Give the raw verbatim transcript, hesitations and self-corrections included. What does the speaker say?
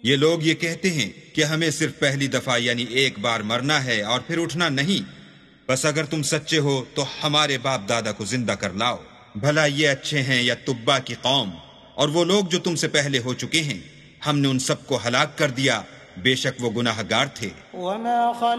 ये लोग ये कहते हैं कि हमें सिर्फ पहली दफा यानी एक बार मरना है और फिर उठना नहीं। बस अगर तुम सच्चे हो तो हमारे बाप दादा को जिंदा कर लाओ। भला ये अच्छे हैं या तुब्बा की कौम और वो लोग जो तुमसे पहले हो चुके हैं, हमने उन सबको हलाक कर दिया, बेशक वो गुनाहगार थे।